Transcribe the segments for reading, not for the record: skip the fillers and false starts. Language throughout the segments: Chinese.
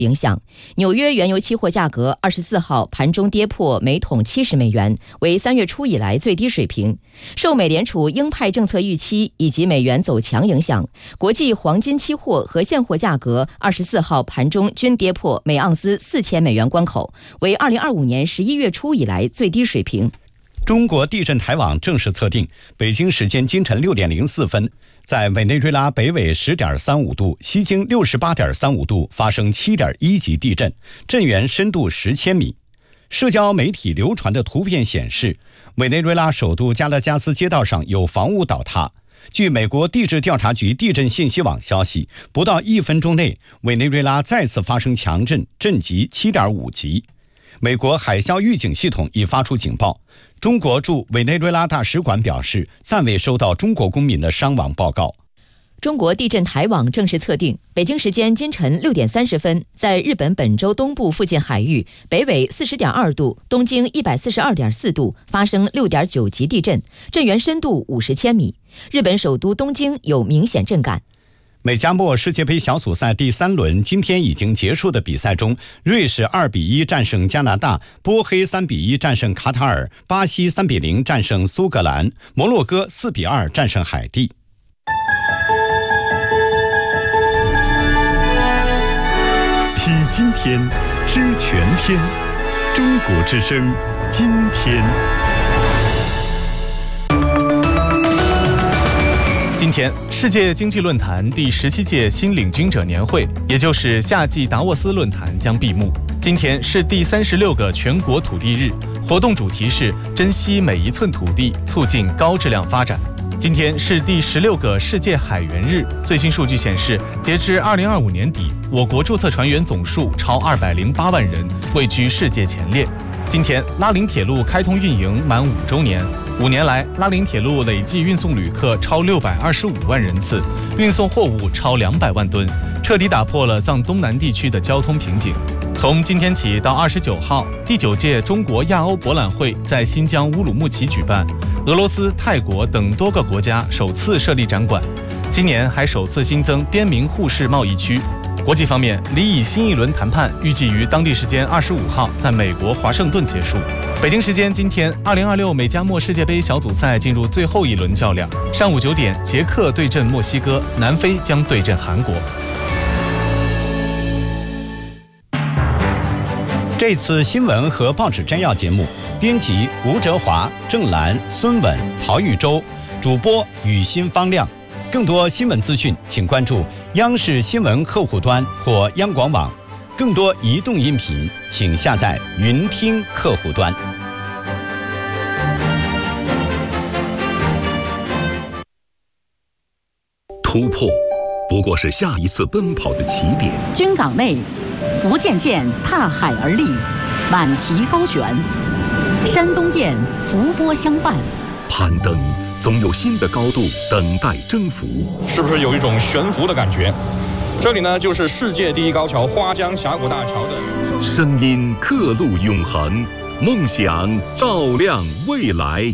影响，纽约原油期货价格24号盘中跌破每桶70美元，为3月初以来最低水平。受美联储鹰派政策预期以及美元走强影响，国际黄金期货和现货价格24号盘中均跌破每盎司4000美元关口，为2025年11月初以来最低水平。 中国地震台网正式测定，北京时间今晨6点04分，在委内瑞拉北纬10.35度、西经68.35度发生7.1级地震，震源深度10千米。社交媒体流传的图片显示，委内瑞拉首都加拉加斯街道上有房屋倒塌。据美国地质调查局地震信息网消息，不到1分钟内，委内瑞拉再次发生强震，震级7.5级。美国海啸预警系统已发出警报。中国驻委内瑞拉大使馆表示，暂未收到中国公民的伤亡报告。 中国地震台网正式测定，北京时间今晨6点30分，在日本本州东部附近海域，北纬40.2度、东经142.4度发生6.9级地震，震源深度50千米。日本首都东京有明显震感。 美加墨世界杯小组赛第3轮今天已经结束的比赛中，瑞士2比1战胜加拿大，波黑3比1战胜卡塔尔，巴西3比0战胜苏格兰，摩洛哥4比2战胜海地。 听今天，知全天，中国之声，今天。 今天，世界经济论坛第17届新领军者年会，也就是夏季达沃斯论坛将闭幕。今天是第36个全国土地日，活动主题是珍惜每一寸土地，促进高质量发展。今天是第16个世界海员日，最新数据显示，截至2025年底，我国注册船员总数超208万人，位居世界前列。今天，拉林铁路开通运营满5周年。5年来，拉林铁路累计运送旅客超625万人次，运送货物超200万吨，彻底打破了藏东南地区的交通瓶颈。从今天起到29号，第9届中国亚欧博览会在新疆乌鲁木齐举办，俄罗斯、泰国等多个国家首次设立展馆。今年还首次新增边民互市贸易区。国际方面，离以新一轮谈判预计于当地时间25号在美国华盛顿结束。北京时间今天，2026美加墨世界杯小组赛进入最后一轮较量。上午9点，捷克对阵墨西哥，南非将对阵韩国。 这次新闻和报纸摘要节目，编辑吴哲华、郑兰、孙稳、陶玉洲，主播雨欣、方亮。更多新闻资讯，请关注央视新闻客户端或央广网。更多移动音频，请下载云听客户端。 突破不过是下一次奔跑的起点。 军港内，福建舰踏海而立，满旗高悬；山东舰伏波相伴。 攀登总有新的高度等待征服， 是不是有一种悬浮的感觉？这里呢，就是世界第一高桥花江峡谷大桥的声音，刻录永恒，梦想照亮未来。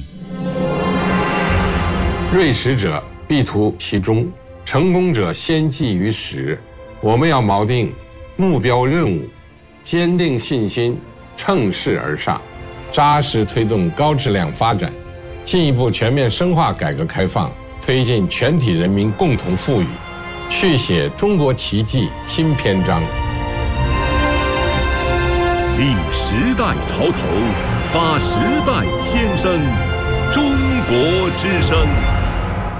锐识者必图其中，成功者先记于始。我们要锚定目标任务，坚定信心，乘势而上，扎实推动高质量发展，进一步全面深化改革开放，推进全体人民共同富裕，续写中国奇迹新篇章。 立时代潮头，发时代先声，中国之声。